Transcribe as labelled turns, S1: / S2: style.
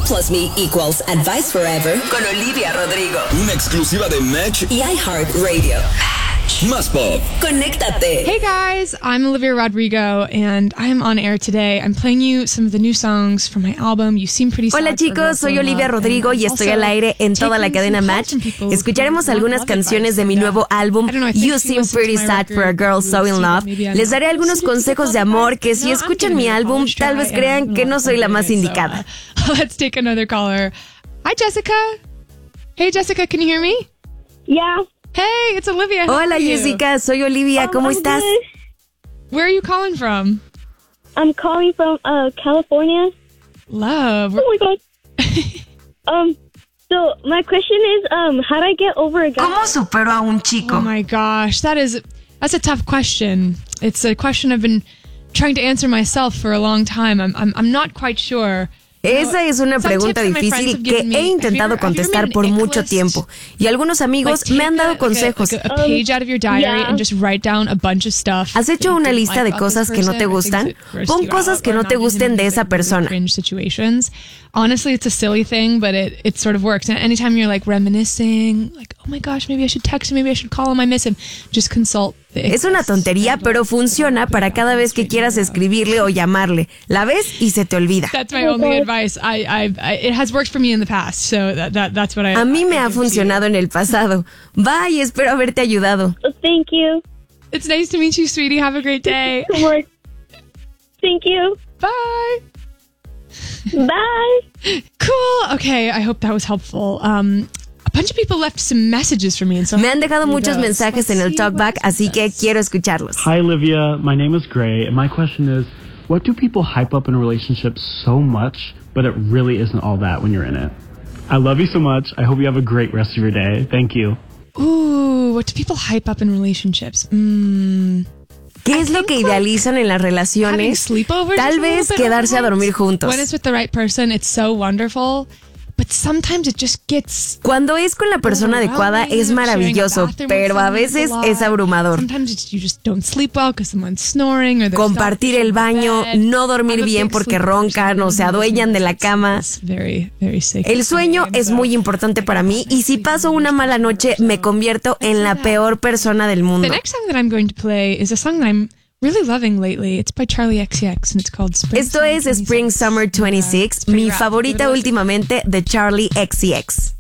S1: plus me equals advice forever con Olivia Rodrigo.
S2: Una exclusiva de Match
S1: y iHeartRadio.
S2: Más Pop.
S1: Conéctate.
S3: Hey guys, I'm Olivia Rodrigo and I'm on air today. I'm playing you some of the new songs from my album You Seem Pretty Sad.
S4: Hola chicos, soy Olivia Rodrigo y estoy al aire en toda la cadena Match. Escucharemos algunas canciones de mi nuevo álbum You Seem Pretty Sad for a Girl So in Love. Les daré algunos consejos de amor que si escuchan mi álbum tal vez crean que no soy la más indicada.
S3: Let's take another caller. Hi Jessica. Hey Jessica, can you hear me?
S5: Yeah.
S3: Hey, it's Olivia. How
S4: Hola
S3: are you?
S4: Jessica, soy Olivia, ¿cómo estás?
S5: Good.
S3: Where are you calling from?
S5: I'm calling from California.
S3: Love.
S5: Oh my god. So my question is, how do I get over a guy?
S4: ¿Cómo supero a un
S3: Oh
S4: chico?
S3: my gosh, that's a tough question. It's a question I've been trying to answer myself for a long time. I'm not quite sure.
S4: Esa es una pregunta difícil que he intentado contestar por mucho tiempo y algunos amigos me han dado consejos. ¿Has hecho una lista de cosas que no te gustan? Pon cosas que no te gusten de esa persona.
S3: Honestly, it's a silly thing, but it sort of works. And anytime you're like reminiscing, like, oh my gosh, maybe I should text him, maybe I should call him, I miss him, just consult.
S4: Es una tontería, pero funciona para cada vez que quieras escribirle o llamarle. La ves y se te olvida.
S3: That's my only advice. It has worked for me in the past, so that's what I.
S4: A mí me ha funcionado en el pasado. Bye, espero haberte ayudado.
S5: Thank you.
S3: It's nice to meet you, sweetie. Have a great day.
S5: Thank you.
S3: Bye.
S5: Bye.
S3: Cool. Okay, I hope that was helpful. A bunch of people left some messages for me. And so
S4: me han dejado muchos mensajes en el talkback, así que quiero escucharlos.
S6: Hi, Olivia. My name is Gray, and my question is, what do people hype up in a relationship so much, but it really isn't all that when you're in it? I love you so much. I hope you have a great rest of your day. Thank you.
S3: Ooh, what do people hype up in relationships?
S4: ¿Qué es lo que idealizan en las relaciones? Tal vez quedarse a dormir juntos.
S3: When it's with the right person, it's so wonderful. But sometimes it just gets
S4: Cuando es con la persona adecuada es maravilloso, pero a veces es abrumador. Compartir el baño, no dormir bien porque roncan o se adueñan de la cama. El sueño es muy importante para mí y si paso una mala noche me convierto en la peor persona del mundo.
S3: The next song that I'm going to play is a song that I'm really loving lately. It's by Charlie XCX and it's called Spring
S4: Esto es Spring Summer 26, mi favorita últimamente de Charlie XCX.